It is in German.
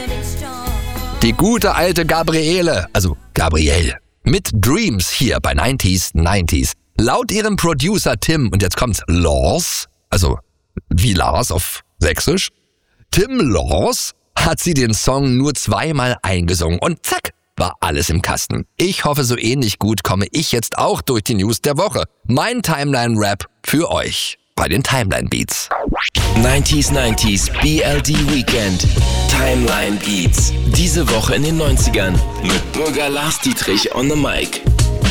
Die gute alte Gabriele, also Gabrielle, mit Dreams hier bei 90s. Laut ihrem Producer Tim, und jetzt kommt's, Laws, also wie Lars auf Sächsisch, Tim Laws, hat sie den Song nur 2-mal eingesungen und zack, war alles im Kasten. Ich hoffe, so ähnlich gut komme ich jetzt auch durch die News der Woche. Mein Timeline-Rap für euch bei den Timeline Beats. 90s BLD Weekend. Timeline Beats. Diese Woche in den 90ern mit Bürger Lars Dietrich on the Mic.